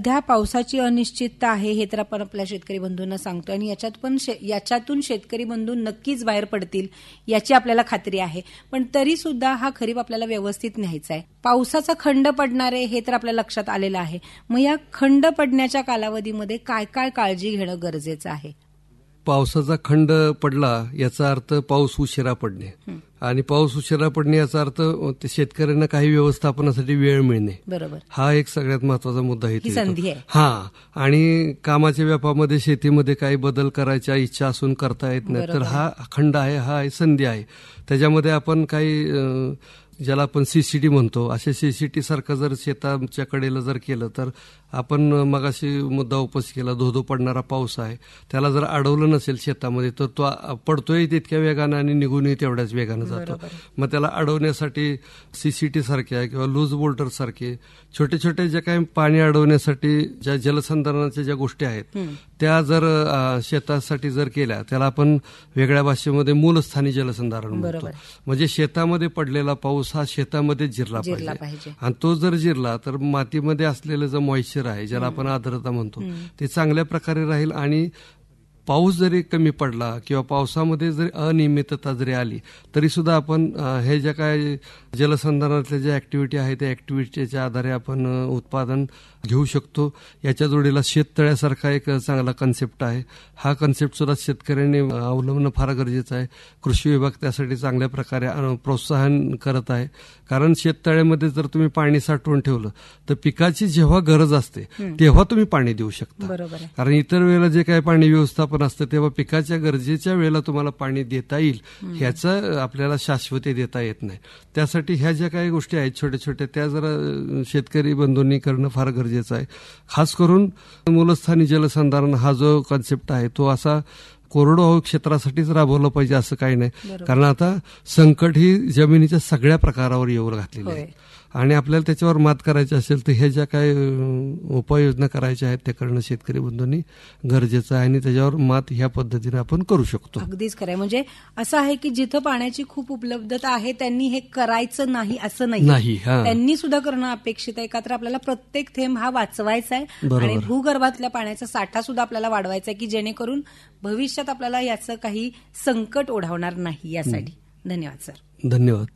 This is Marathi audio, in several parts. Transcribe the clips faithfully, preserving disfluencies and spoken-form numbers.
सध्या पावसाची अनिश्चितता आहे हे तर आपण आपल्या शेतकरी बंधूंना सांगतो आणि याच्यात पण याच्यातून शेतकरी बंधू नक्कीच बाहेर पडतील याची आपल्याला खात्री आहे. पण तरी सुद्धा हा खरीप आपल्याला व्यवस्थित न्यायचा आहे. पावसाचा खंड पडणार आहे हे तर आपल्या लक्षात आलेलं आहे. मग या खंड पडण्याच्या कालावधीमध्ये काय काय काळजी घेणं गरजेचं आहे? पावसाचा खंड पडला याचा अर्थ पाऊस उशिरा पडणे आणि पाऊस उशिरा पडणे याचा अर्थ शेतकऱ्यांना काही व्यवस्थापनासाठी वेळ मिळणे. बरोबर. हा एक सगळ्यात महत्वाचा मुद्दा आहे. संधी आहे. हा, आणि कामाच्या व्यापामध्ये शेतीमध्ये काही बदल करायच्या इच्छा असून करता येत नाही तर हा खंड आहे, हा संधी आहे. त्याच्यामध्ये आपण काही ज्याला आपण सीसीटी म्हणतो अशा सीसीटी सारखं जर शेताच्या कडेला जर केलं तर आपण मगाशी मुद्दा उपस्थित केला, धो धो पडणारा पाऊस आहे त्याला जर अडवलं नसेल शेतामध्ये तर तो पडतोय तितक्या वेगानं आणि निघूनही तेवढ्याच वेगानं जातो. मग त्याला अडवण्यासाठी सीसीटी सारख्या किंवा लूज बोल्टर सारखे छोटे छोटे जे काही पाणी अडवण्यासाठी ज्या जलसंधारणाच्या ज्या गोष्टी आहेत त्या जर शेतासाठी जर केल्या त्याला आपण वेगळ्या भाषेमध्ये मूलस्थानी जलसंधारण म्हणतो. म्हणजे शेतामध्ये पडलेला पाऊस हा शेतामध्ये जिरला पाहिजे आणि तो जर जिरला तर मातीमध्ये असलेलं जे मॉइश्चर आहे ज्याला आपण आर्द्रता म्हणतो ते चांगल्या प्रकारे राहील. आणि पाऊस जरी कमी पडला किंवा पावसामध्ये जरी अनियमितता जरी आली तरी सुद्धा आपण हे ज्या काय जलसंधारणातल्या ज्या ऍक्टिव्हिटी आहेत त्या ऍक्टिव्हिटीच्या आधारे आपण उत्पादन घेऊ शकतो. याच्या जोडीला शेततळ्यासारखा एक चांगला कन्सेप्ट आहे. हा कन्सेप्ट सुद्धा शेतकऱ्यांनी अवलंबणं फार गरजेचं आहे. कृषी विभाग त्यासाठी चांगल्या प्रकारे प्रोत्साहन करत आहे. कारण शेततळ्यामध्ये जर तुम्ही पाणी साठवून ठेवलं तर पिकाची जेव्हा गरज असते तेव्हा तुम्ही पाणी देऊ शकता. कारण इतर वेळेला जे काही पाणी व्यवस्थापन असतं तेव्हा पिकाच्या गरजेच्या वेळेला तुम्हाला पाणी देता येईल ह्याचं आपल्याला शाश्वती देता येत नाही. त्यासाठी ह्या ज्या काही गोष्टी आहेत छोट्या छोट्या त्या जरा शेतकरी बंधूंनी करणं फार गरजेचं आहे. खास करून मूलस्थानी जलसंधारण हा जो कन्सेप्ट आहे तो असा कोरडवाहू क्षेत्रासाठीच राबवलं पाहिजे असं काही नाही. कारण आता संकट ही जमिनीच्या सगळ्या प्रकारावर येऊ घातलेली आहे आणि आपल्याला त्याच्यावर मात करायची असेल तर हे ज्या काही उपाययोजना करायच्या आहेत त्या करणं शेतकरी बंधूंनी गरजेचं आहे आणि त्याच्यावर मात ह्या पद्धतीने आपण करू शकतो. अगदीच खरं. म्हणजे असं आहे की जिथं पाण्याची खूप उपलब्धता आहे त्यांनी हे करायचं नाही असं नाही, त्यांनी सुद्धा करणं अपेक्षित आहे. का तर आपल्याला प्रत्येक थेंब हा वाचवायचा आहे आणि भूगर्भातल्या पाण्याचा साठा सुद्धा आपल्याला वाढवायचा आहे की जेणेकरून भविष्यात आपल्याला याचं काही संकट ओढावणार नाही. यासाठी धन्यवाद सर. धन्यवाद.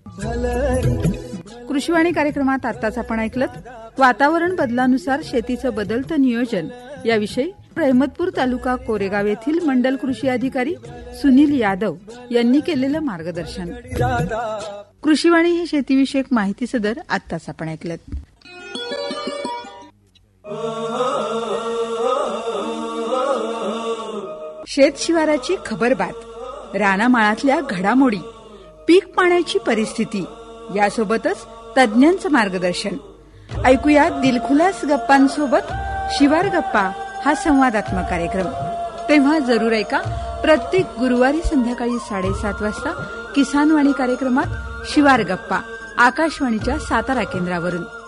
कृषीवाणी कार्यक्रमात आताच आपण ऐकलत वातावरण बदलानुसार शेतीचं बदलतं नियोजन याविषयी अहमदपूर तालुका कोरेगाव येथील मंडल कृषी अधिकारी सुनील यादव यांनी केलेलं मार्गदर्शन. कृषीवाणी ही शेतीविषयक माहिती सदर आताच आपण ऐकलत. शेतशिवाराची खबरबात, रानामाळातल्या घडामोडी, पीक पाण्याची परिस्थिती यासोबतच तज्ञांचं मार्गदर्शन ऐकूया. दिलखुलास गप्पांसोबत शिवार गप्पा हा संवादात्मक कार्यक्रम तेव्हा जरूर ऐका. प्रत्येक गुरुवारी संध्याकाळी साडेसात वाजता किसानवाणी कार्यक्रमात शिवार गप्पा आकाशवाणीच्या सातारा केंद्रावरून.